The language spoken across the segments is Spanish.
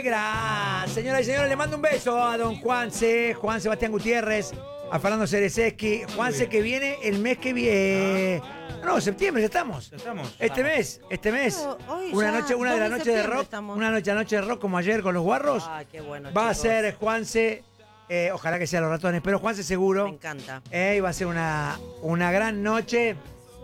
negra. Señoras y señores, le mando un beso a don Juanse Sebastián Gutiérrez, a Fernando Cerezeski. Juanse, que viene el mes que viene. No, septiembre, ya estamos. Este mes. Una de las noches de rock. Estamos. Una noche de rock como ayer con los Guarros. Ah, qué bueno. Va a chicos. ser Juanse. Ojalá que sea los ratones, pero Juanse seguro. Me encanta. Y va a ser una gran noche.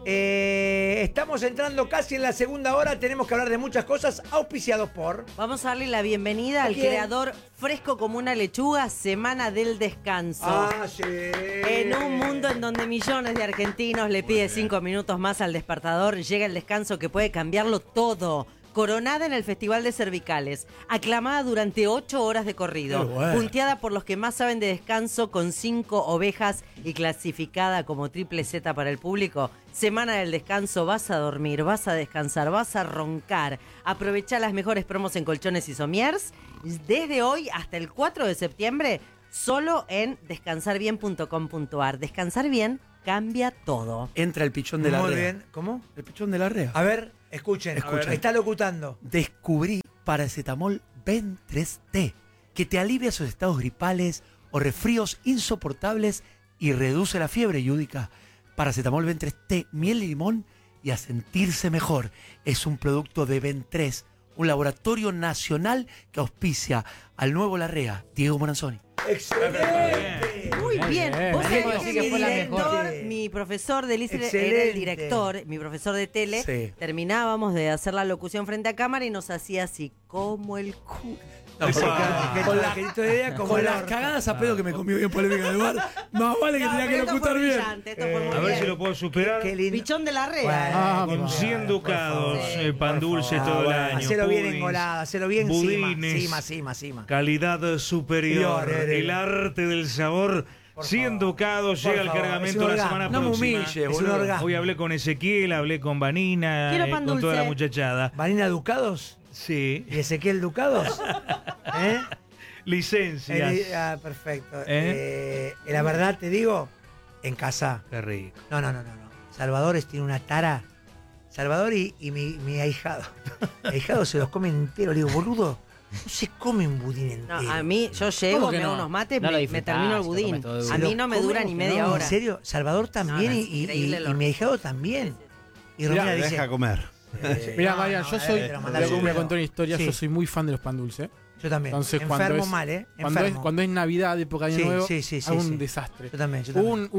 Estamos entrando casi en la segunda hora. Tenemos que hablar de muchas cosas, auspiciados por... Vamos a darle la bienvenida al ¿Quién? creador Fresco como una lechuga, Semana del Descanso. sí. En un mundo en donde millones de argentinos le pide 5 minutos más al despertador, llega el descanso que puede cambiarlo todo. Coronada en el Festival de Cervicales, aclamada durante 8 horas de corrido, Qué bueno. punteada por los que más saben de descanso con 5 ovejas y clasificada como triple Z para el público. Semana del Descanso, vas a dormir, vas a descansar, vas a roncar. Aprovecha las mejores promos en colchones y somiers desde hoy hasta el 4 de septiembre, solo en descansarbien.com.ar. Descansar bien cambia todo. Entra el pichón de la Muy rea. bien. ¿Cómo? El pichón de la rea. A ver, escuchen. Está locutando. Descubrí paracetamol Ben3T, que te alivia sus estados gripales o resfríos insoportables y reduce la fiebre, Yudica. Paracetamol Ben3T, miel y limón y a sentirse mejor. Es un producto de Ben3, un laboratorio nacional que auspicia al nuevo Larrea, Diego Moranzoni. ¡Excelente! Muy bien. Vos Bien. sabés que Sí, fue la director. mejor. Mi profesor de Lice era Excelente. el director, mi profesor de tele. Sí. Terminábamos de hacer la locución frente a cámara y nos hacía así, como el cu. Con la querito de idea, como Con el las orto. cagadas a pedo que me comió bien polémica del bar, más vale que tenía que pero esto locutar fue bien. brillante, esto fue muy A ver bien. si lo puedo superar. Qué lindo. Bichón de la rea. Bueno, Con 100 ducados, pan dulce todo el año. Hacelo bien pudins, engolado, hacelo bien budines, cima. calidad superior, Superior, el arte del sabor. 100 ducados, Por llega el favor, cargamento es un la orgasmo. semana No me próxima. humilles, Es un boludo. orgasmo. Hoy hablé con Ezequiel, hablé con Vanina, Quiero pan con toda la dulce. muchachada. ¿Vanina Ducados? Sí, ¿Y Ezequiel Ducados? ¿Eh? licencias. Perfecto. ¿Eh? La verdad te digo, en casa. Qué rico. No. Salvador tiene una tara. Salvador y mi ahijado. Mi ahijado se los come entero. Le digo, boludo, no se come un budín entero. No, a mí, yo llego, ¿Cómo que me hago no? unos mates, No lo me disfrutás, termino el te budín. comes todo de A budín. mí no me dura ni media No, hora. en serio, Salvador también No, es y increíble el mi ahijado también. Y Romina dice... Deja comer. Mirá, no, Marian, no, yo dale, soy. pero Voy mandale a primero. contar una historia. Sí. Yo soy muy fan de los pan dulces. Yo también. Entonces, Enfermo mal, ¿eh? Enfermo. Cuando es Navidad, época de Año Sí, Nuevo, sí, hago sí. un desastre. Yo también.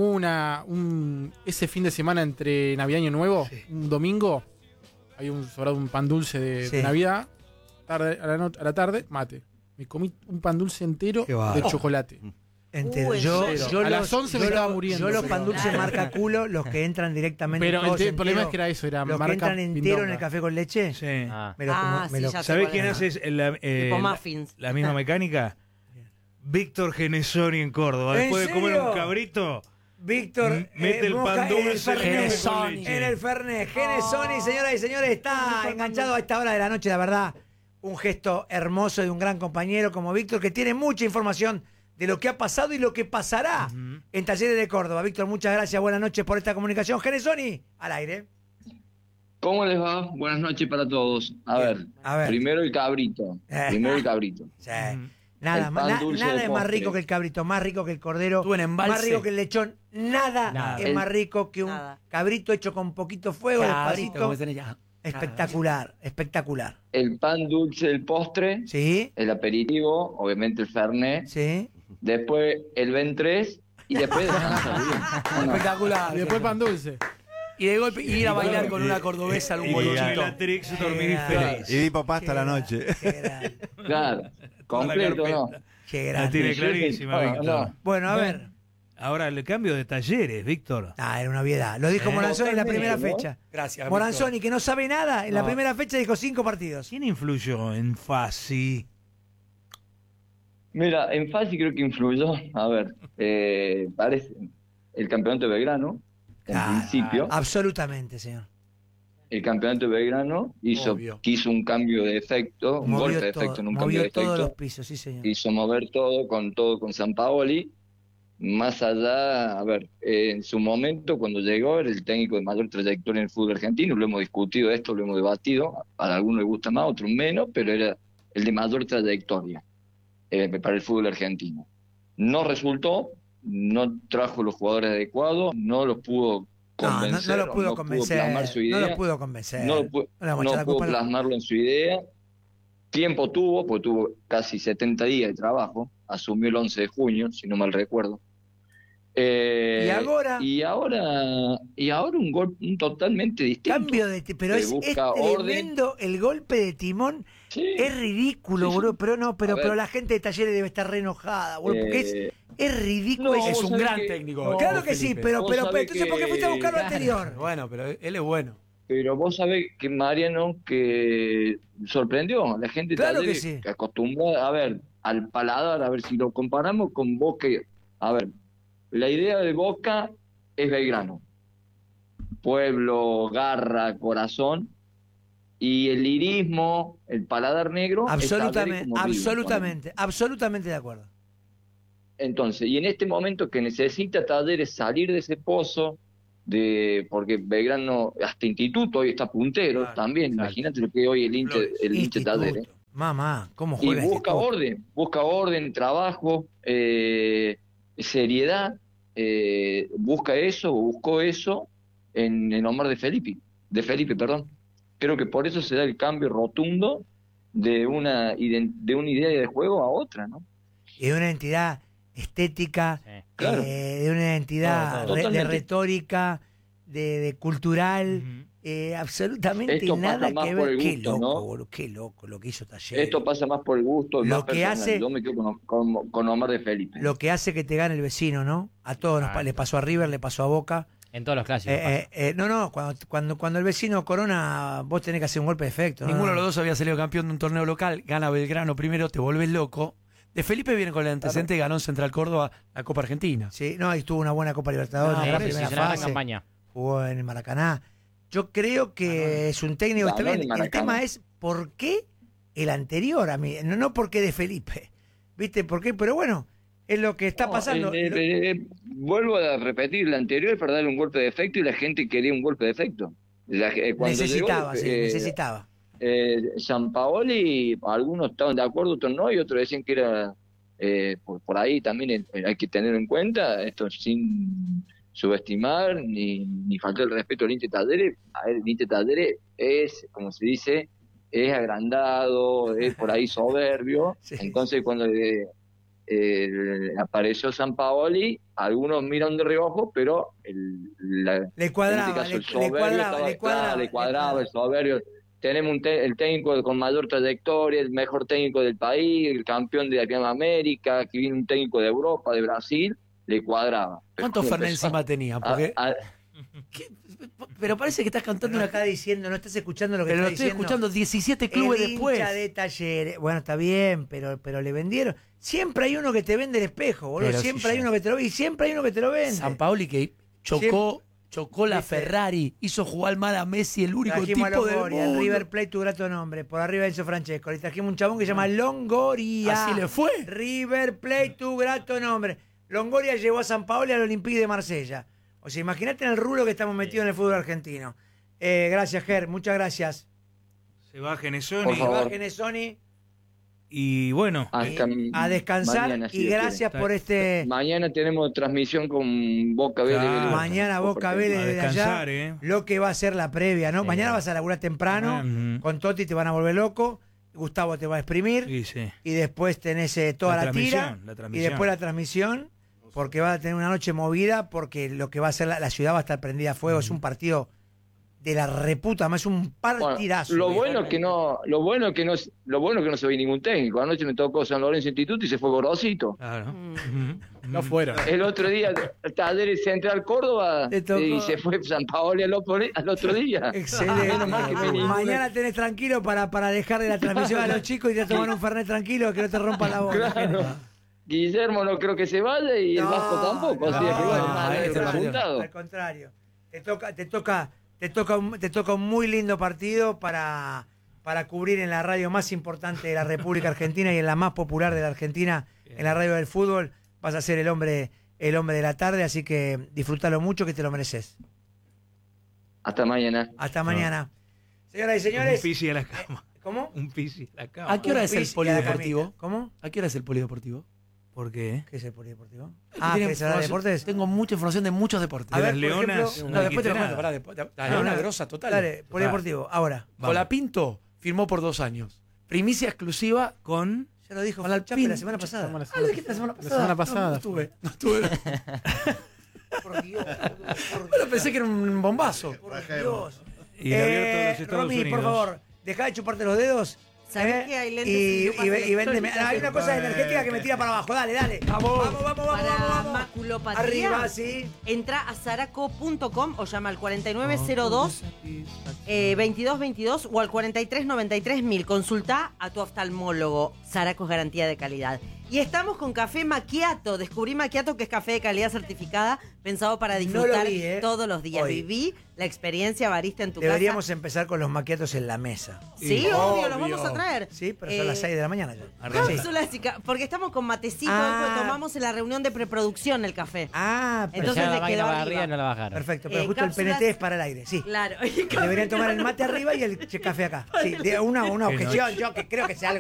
Hubo ese fin de semana entre Navidad y Año Nuevo, un domingo, hay sobrado un pan dulce de Sí. Navidad, a la tarde, mate. Me comí un pan dulce entero Qué de bárbaro. chocolate. Entero. ¿en Yo serio? A las 11 me estaba muriendo, Yo los pero- pan dulces marca culo, los que entran directamente Pero todos el problema enteros, es que era eso, era los que marca entran entero pindonga. en el café con leche. Sí. Me lo Ah, como, me sí, lo- ya sé ¿Sabés cuál quién es. hace Tipo muffins. la misma mecánica? Víctor Genesoni en Córdoba. ¿En Después de comer serio? un cabrito, Víctor mete el moja pan en el dulce Fernet. con leche. En el Fernet. Genesoni, señoras y señores, está enganchado a esta hora de la noche, la verdad. Un gesto hermoso de un gran compañero como Víctor, que tiene mucha información de lo que ha pasado y lo que pasará en Talleres de Córdoba. Víctor, muchas gracias, buenas noches por esta comunicación. Genesoni, al aire. ¿Cómo les va? Buenas noches para todos. A ver, primero el cabrito. Sí. Nada, El pan dulce nada de es más postre. rico que el cabrito, más rico que el cordero, Tú en embalse. más rico que el lechón. Nada es El- más rico que un Nada. cabrito hecho con poquito fuego, despacito. Como tenés ya. Espectacular, espectacular. El pan dulce del postre, ¿Sí? el aperitivo, obviamente el Fernet, ¿Sí? después el Ben 3 y después descansar bien. ¿O no? Espectacular. Y después pan dulce. Y de golpe ir a bailar con una cordobesa algún Y bolichito. Bellatrix, dormir Qué feliz. Y di papá hasta la noche. Qué grande, Claro, completo, ¿no? qué La grande. tiene clarísima, No, Víctor. no. Bueno, a ver. Ahora el cambio de talleres, Víctor. Era una obviedad. Lo dijo Moranzoni en la primera Totalmente, fecha. Gracias. Moranzoni, que no sabe nada, en la primera fecha dijo 5 partidos. ¿Quién influyó en Fasi? Mira, en fácil creo que influyó, a ver, parece el campeonato de Belgrano, en principio. Absolutamente, señor. El campeonato de Belgrano Obvio. quiso un cambio de efecto, un golpe de efecto, no un cambio de movió todos los efecto. pisos, sí, señor. Quiso mover todo con Sampaoli. Más allá, a ver, en su momento cuando llegó era el técnico de mayor trayectoria en el fútbol argentino, lo hemos discutido esto, lo hemos debatido, a algunos les gusta más, a otros menos, pero era el de mayor trayectoria para el fútbol argentino. No resultó, no trajo los jugadores adecuados, no los pudo convencer, no lo pudo convencer, plasmar su idea, no lo pudo convencer, no pudo plasmarlo en su idea. Tiempo tuvo, porque tuvo casi 70 días de trabajo, asumió el 11 de junio, si no mal recuerdo. ¿Y ahora? Y ahora un gol totalmente distinto. Cambio pero es tremendo el golpe de timón. Sí. Es ridículo, Sí, boludo. sí. Pero la gente de Talleres debe estar re enojada, boludo. Porque es ridículo. No, Es vos un sabés gran que- técnico. Claro que sí, Felipe. pero Vos sabés entonces ¿por qué fuiste a buscar lo Claro. anterior? Bueno, pero él es bueno. Pero vos sabés que Mariano que sorprendió a la gente Claro Talleres, que sí. que acostumbrada a ver al paladar, a ver si lo comparamos con Boca. A ver, la idea de Boca es Belgrano. Pueblo, garra, corazón. Y el lirismo, el paladar negro. es Talleres como River, absolutamente de acuerdo. Entonces, y en este momento que necesita Talleres salir de ese pozo, porque Belgrano, hasta Instituto hoy está puntero Claro, también, exacto. imagínate lo que hoy el hincha Talleres. Instituto. Mamá, ¿cómo Y juega busca orden, trabajo, seriedad, buscó eso en Omar de Felipe, perdón. Creo que por eso se da el cambio rotundo de una idea de juego a otra, ¿no? Es una entidad estética, Sí. Claro. de una entidad Todo, de totalmente. retórica, de cultural, absolutamente Esto pasa nada más que por ver. el Qué gusto, loco, ¿no? boludo, qué loco lo que hizo Talleres. Esto pasa más por el gusto, Lo más que personal. hace- Yo me quedo con Omar de Felipe. Lo que hace que te gane el vecino, ¿no? A todos le pasó a River, le pasó a Boca. En todos los clásicos. pasa. No, cuando el vecino corona, vos tenés que hacer un golpe de efecto. ¿no? Ninguno de los dos había salido campeón de un torneo local. Gana Belgrano primero, te volvés loco. De Felipe viene con el antecedente, ganó en Central Córdoba la Copa Argentina. Sí, no, y tuvo una buena Copa Libertadores, No, en la por eso, primera hizo una gran fase. campaña. Jugó en el Maracaná. Yo creo que es un técnico que está Ganó en bien. el El Maracaná. tema es por qué el anterior a mí, no por qué de Felipe. ¿Viste por qué? Pero bueno, es lo que está No, pasando. vuelvo a repetir, la anterior para darle un golpe de efecto y la gente quería un golpe de efecto. Cuando Necesitaba, llegó, sí, necesitaba. Sampaoli, algunos estaban de acuerdo, otros no, y otros decían que era por ahí también hay que tener en cuenta, esto sin subestimar ni faltar el respeto al hincha de Talleres. A ver, el hincha de Talleres es, como se dice, es agrandado, es por ahí soberbio. Sí. Entonces cuando apareció Sampaoli, algunos miran de reojo, pero Le cuadraba, en este caso, le el soberbio cuadraba, estaba- le cuadraba. el soberbio. Tenemos el técnico con mayor trayectoria, el mejor técnico del país, el campeón de la Copa América, que viene un técnico de Europa, de Brasil, le cuadraba. ¿Cuántos Pero Fernet empezó encima tenía? a- Porque, a- pero parece que estás cantando No una... está diciendo, no estás escuchando lo que Pero lo está estoy diciendo. escuchando 17 clubes El después. hincha de Talleres. Bueno, está bien, pero le vendieron. Siempre hay uno que te vende el espejo, boludo. Pero Siempre sí, hay ya. uno que te lo y siempre hay uno que te lo vende. San Paoli que chocó la ¿Viste? Ferrari, hizo jugar mal a Messi, el único Trajimos a tipo del Longoria, el mundo. River Plate, tu grato nombre, por arriba de Enzo Francesco. Le trajimos un chabón que se llama Longoria. Así le fue. River Plate, tu grato nombre. Longoria llevó a San Paolo al Olympique de Marsella. O sea, imagínate en el rulo que estamos metidos en el fútbol argentino. Gracias, Ger, muchas gracias. Se va Genesoni. Por favor. Bajen Sony Y bueno, hasta a descansar mañana, si y Dios gracias quiere. por este... Mañana tenemos transmisión con Boca Vélez. Claro. Mañana Boca a Vélez desde allá, descansar, lo que va a ser la previa, ¿no? Sí. Mañana vas a laburar temprano, Ujú. con Totti te van a volver loco, Gustavo te va a exprimir, Sí, sí. y después tenés toda la tira, transmisión, la y transmisión. después la transmisión, porque va a tener una noche movida, porque lo que va a ser la ciudad va a estar prendida a fuego, es un partido de la reputa, más es un Bueno, partidazo. lo viejo. bueno que no se ve ningún técnico. Anoche me tocó San Lorenzo Instituto y se fue Gorosito. Claro. No fueron. El otro día Talleres Central Córdoba Te tocó. y se fue San Paoli al otro día. Excelente. Menos mal que no hay ninguna- Mañana tenés tranquilo para dejarle la transmisión a los chicos y te tomar un Fernet tranquilo que no te rompan la boca. Claro. Guillermo no creo que se vaya y el Vasco tampoco. Así que bueno, nada, al el contrario, resultado. al contrario. Te toca un muy lindo partido para cubrir en la radio más importante de la República Argentina y en la más popular de la Argentina, en la radio del fútbol. Vas a ser el hombre de la tarde, así que disfrútalo mucho que te lo mereces. Hasta mañana. Hasta mañana. Señoras y Como señores, Pisi a la cama. ¿Cómo? Un pis y la cama. ¿A qué hora Un es el pis y la polideportivo? camita. ¿Cómo? ¿A qué hora es el polideportivo? ¿Por qué? ¿Qué es el polideportivo? Tiene ¿querés hablar de información- deportes? Tengo mucha información de muchos deportes. A De ver, las por leonas. ejemplo, No, después te lo dijiste cuento, nada. pará, la leona grosa total. Dale, polideportivo. Ahora. Colapinto firmó por 2 años. Primicia exclusiva. Con... Ya lo dijo Con la Chape la Alpine. semana pasada. Estamos Ah, ¿lo dijiste la semana pasada? La semana pasada. No estuve. No estuve. Por Dios. Bueno, pensé que era un bombazo. Por Dios. Y el abierto de los Estados Romy, Unidos. por favor, deja de chuparte los dedos. ¿Sabés que hay lentes Y lupas véndeme. electrónicas? Hay una cosa energética que me tira para abajo. Dale, dale. Vamos, Para maculopatía, Arriba, sí. entra a zaraco.com o llama al 4902 2222 o al 4393.000. Consulta a tu oftalmólogo. Zaraco es garantía de calidad. Y estamos con Café Macchiato. Descubrí Macchiato, que es café de calidad certificada, pensado para No disfrutar lo vi, todos los días. Hoy. Viví la experiencia barista en tu Deberíamos casa. empezar con los maquiatos en la mesa. Sí, obvio, los vamos a traer. Sí, pero son las 6 de la mañana ya. Cápsulas y porque estamos con matecito, porque tomamos en la reunión de preproducción el café. Ah, Entonces la le máquina quedó para arriba. arriba no la bajaron. perfecto. Pero justo cápsulas- el PNT es para el aire, sí. Claro. Deberían tomar el mate arriba y el café acá. Sí, una objeción, yo que creo que sea algo